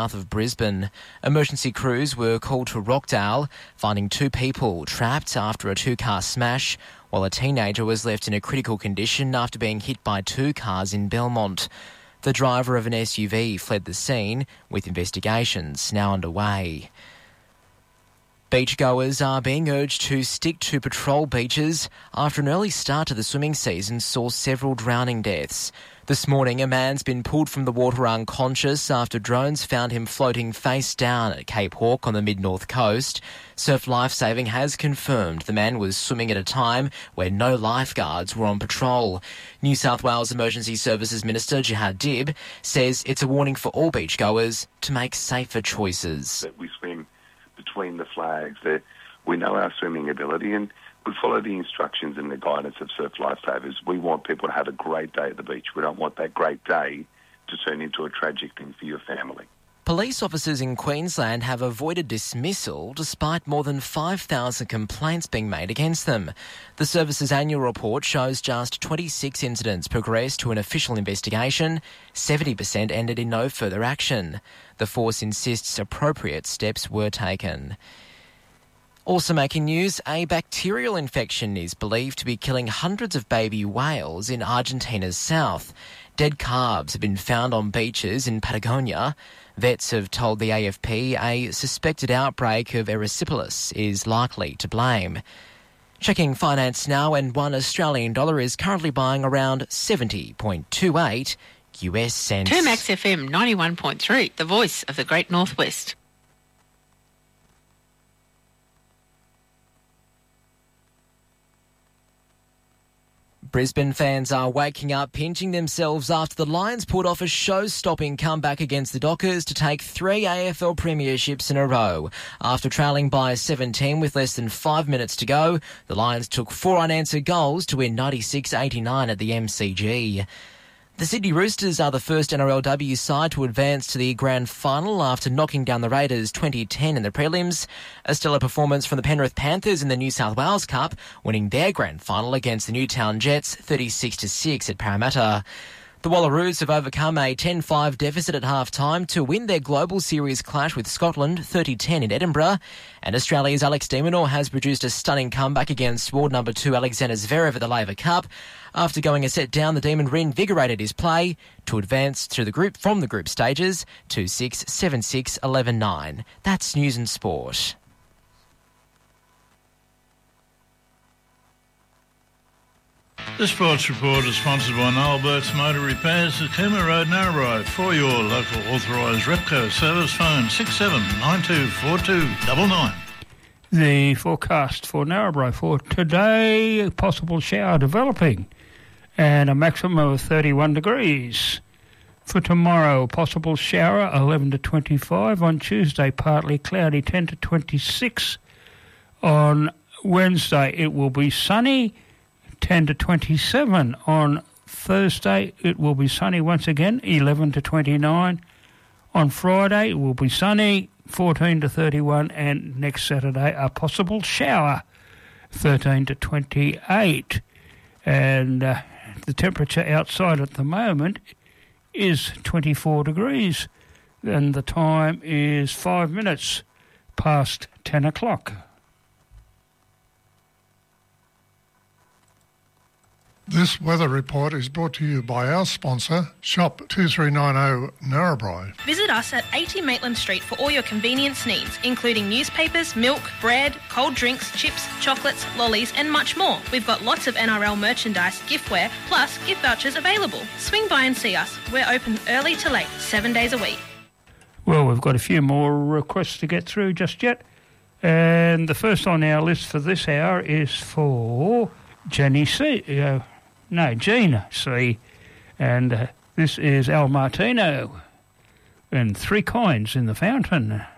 south of Brisbane. Emergency crews were called to Rockdale, finding 2 people trapped after a 2-car smash, while a teenager was left in a critical condition after being hit by 2 cars in Belmont. The driver of an SUV fled the scene, with investigations now underway. Beachgoers are being urged to stick to patrol beaches after an early start to the swimming season saw several drowning deaths. This morning, a man's been pulled from the water unconscious after drones found him floating face down at Cape Hawke on the mid-north coast. Surf Lifesaving has confirmed the man was swimming at a time where no lifeguards were on patrol. New South Wales Emergency Services Minister Jihad Dib says it's a warning for all beachgoers to make safer choices. That we swim between the flags, that we know our swimming ability and we follow the instructions and the guidance of Surf Lifesavers. We want people to have a great day at the beach. We don't want that great day to turn into a tragic thing for your family. Police officers in Queensland have avoided dismissal despite more than 5,000 complaints being made against them. The service's annual report shows just 26 incidents progressed to an official investigation. 70% ended in no further action. The force insists appropriate steps were taken. Also making news, a bacterial infection is believed to be killing hundreds of baby whales in Argentina's south. Dead calves have been found on beaches in Patagonia. Vets have told the AFP a suspected outbreak of erysipelas is likely to blame. Checking finance now, and $1 Australian dollar is currently buying around 70.28 US cents. 2Max FM 91.3, the voice of the Great Northwest. Brisbane fans are waking up, pinching themselves after the Lions pulled off a show-stopping comeback against the Dockers to take 3 AFL premierships in a row. After trailing by 17 with less than 5 minutes to go, the Lions took 4 unanswered goals to win 96-89 at the MCG. The Sydney Roosters are the first NRLW side to advance to the grand final after knocking down the Raiders 2010 in the prelims. A stellar performance from the Penrith Panthers in the New South Wales Cup, winning their grand final against the Newtown Jets 36-6 at Parramatta. The Wallaroos have overcome a 10-5 deficit at half-time to win their Global Series clash with Scotland 30-10 in Edinburgh. And Australia's Alex de Minaur has produced a stunning comeback against world number 2 Alexander Zverev at the Laver Cup. After going a set down, the Demon reinvigorated his play to advance through the group from the group stages 2-6, 7-6, 11-9. That's news and sport. The Sports Report is sponsored by Noel Burt's Motor Repairs at Cooma Road, Narrabri. For your local authorised Repco service, phone 67924299. The forecast for Narrabri for today, possible shower developing and a maximum of 31 degrees. For tomorrow, possible shower 11 to 25. On Tuesday, partly cloudy 10 to 26. On Wednesday, it will be sunny 10 to 27. On Thursday, it will be sunny once again, 11 to 29. On Friday, it will be sunny, 14 to 31. And next Saturday, a possible shower, 13 to 28. And the temperature outside at the moment is 24 degrees. And the time is 5 minutes past 10 o'clock. This weather report is brought to you by our sponsor, Shop 2390 Narrabri. Visit us at 80 Maitland Street for all your convenience needs, including newspapers, milk, bread, cold drinks, chips, chocolates, lollies and much more. We've got lots of NRL merchandise, giftware, plus gift vouchers available. Swing by and see us. We're open early to late, 7 days a week. Well, we've got a few more requests to get through just yet. And the first on our list for this hour is for Gina C. And this is Al Martino and 3 coins in the fountain.